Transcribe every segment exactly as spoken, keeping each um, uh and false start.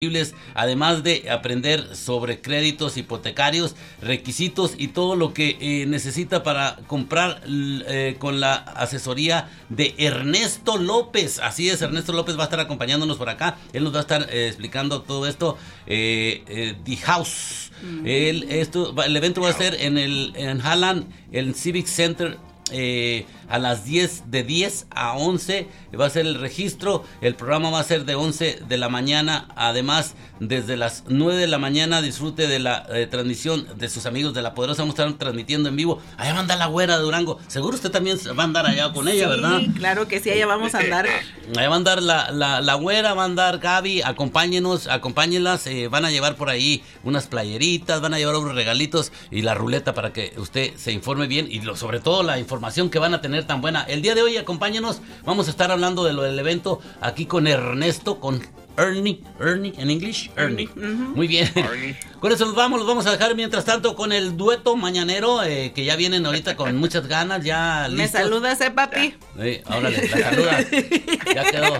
además de aprender sobre créditos hipotecarios, requisitos y todo lo que eh, necesita para comprar eh, con la asesoría de Ernesto López. Así es, Ernesto López va a estar acompañándonos por acá. Él nos va a estar eh, explicando todo esto. Eh, eh, The House. Mm. El, esto, el evento va a ser en el en Halland, el Civic Center. Eh, a las diez, de diez a once va a ser el registro. El programa va a ser de once de la mañana. Además, desde las nueve de la mañana disfrute de la eh, transmisión de sus amigos de La Poderosa. Vamos a estar transmitiendo en vivo. Allá va a andar la güera de Durango. Seguro usted también va a andar allá con ella, sí, ¿verdad? Sí, claro que sí, allá vamos a andar. Allá va a andar la, la, la güera, va a andar Gaby. Acompáñenos, acompáñenlas. Eh, van a llevar por ahí unas playeritas, van a llevar unos regalitos y la ruleta para que usted se informe bien y lo, sobre todo la información que van a tener tan buena. El día de hoy, acompáñenos, vamos a estar hablando de lo del evento aquí con Ernesto, con Ernie, Ernie en inglés, Ernie. Uh-huh. Muy bien. Ernie. Con eso nos vamos, los vamos a dejar mientras tanto con el dueto mañanero, eh, que ya vienen ahorita con muchas ganas, ya listos. ¿Me saludas, eh, papi? Sí, órale, la saluda. Ya quedó.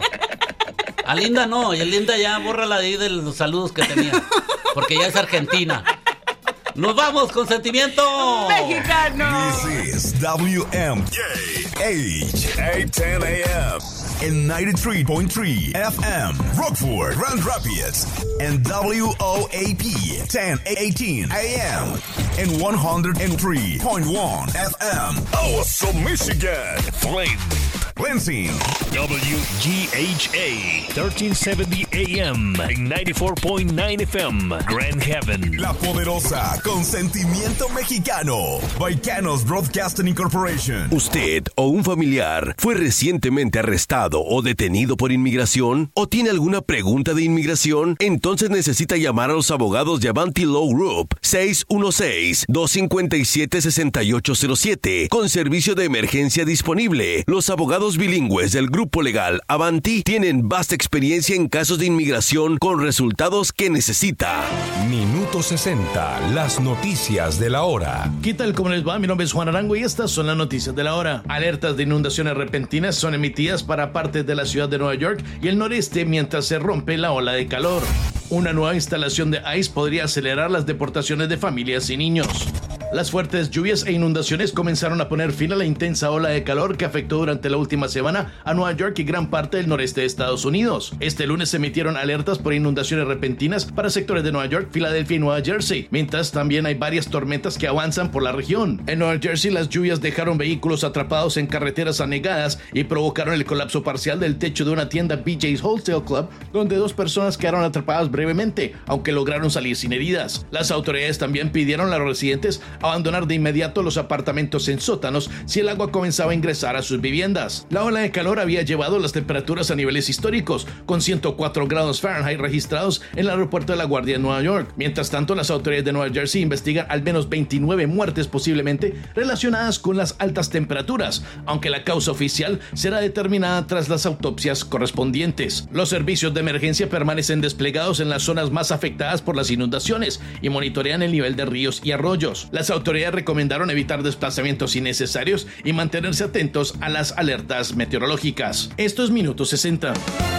A Linda no, y a Linda ya bórrala de ahí de los saludos que tenía, porque ya es argentina. ¡Nos vamos con sentimiento mexicano! This is W M K H eight ten A M and ninety-three point three F M, Rockford, Grand Rapids, and W O A P ten eighteen A M and one oh three point one F M, Awesome Michigan, Flint, Lansing, W G H A thirteen seventy A M and ninety-four point nine F M, Grand Haven. La Poderosa, con sentimiento mexicano. Baicanos Broadcasting Incorporation. ¿Usted o un familiar fue recientemente arrestado o detenido por inmigración? ¿O tiene alguna pregunta de inmigración? Entonces necesita llamar a los abogados de Avanti Law Group seis uno seis, dos cinco siete, seis ocho cero siete con servicio de emergencia disponible. Los abogados bilingües del grupo legal Avanti tienen vasta experiencia en casos de inmigración con resultados que necesita. Minuto sesenta, las noticias de la hora. ¿Qué tal? ¿Cómo les va? Mi nombre es Juan Arango y estas son las noticias de la hora. Alertas de inundaciones repentinas son emitidas para partes de la ciudad de Nueva York y el noreste mientras se rompe la ola de calor. Una nueva instalación de ICE podría acelerar las deportaciones de familias y niños. Las fuertes lluvias e inundaciones comenzaron a poner fin a la intensa ola de calor que afectó durante la última semana a Nueva York y gran parte del noreste de Estados Unidos. Este lunes se emitieron alertas por inundaciones repentinas para sectores de Nueva York, Filadelfia y Nueva Jersey, mientras también hay varias tormentas que avanzan por la región. En Nueva Jersey, las lluvias dejaron vehículos atrapados en carreteras anegadas y provocaron el colapso parcial del techo de una tienda B J's Wholesale Club, donde dos personas quedaron atrapadas brevemente, aunque lograron salir sin heridas. Las autoridades también pidieron a los residentes abandonar de inmediato los apartamentos en sótanos si el agua comenzaba a ingresar a sus viviendas. La ola de calor había llevado las temperaturas a niveles históricos, con ciento cuatro grados Fahrenheit registrados en el aeropuerto de La Guardia de Nueva York. Mientras tanto, las autoridades de Nueva Jersey investigan al menos veintinueve muertes posiblemente relacionadas con las altas temperaturas, aunque la causa oficial será determinada tras las autopsias correspondientes. Los servicios de emergencia permanecen desplegados en las zonas más afectadas por las inundaciones y monitorean el nivel de ríos y arroyos. Las autoridades recomendaron evitar desplazamientos innecesarios y mantenerse atentos a las alertas meteorológicas. Esto es Minuto sesenta.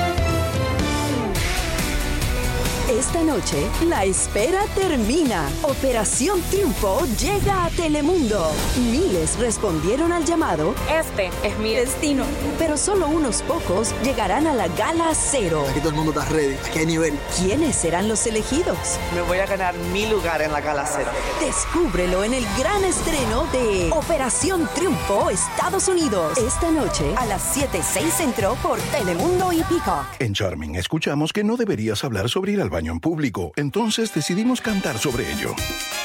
Esta noche, la espera termina. Operación Triunfo llega a Telemundo. Miles respondieron al llamado. Este es mi destino. Pero solo unos pocos llegarán a la Gala Cero. Aquí todo el mundo está ready. ¿A qué nivel? ¿Quiénes serán los elegidos? Me voy a ganar mi lugar en la Gala Cero. Descúbrelo en el gran estreno de Operación Triunfo Estados Unidos. Esta noche a las siete seis Centro por Telemundo y Peacock. En Charming escuchamos que no deberías hablar sobre ir al baño en público, entonces decidimos cantar sobre ello.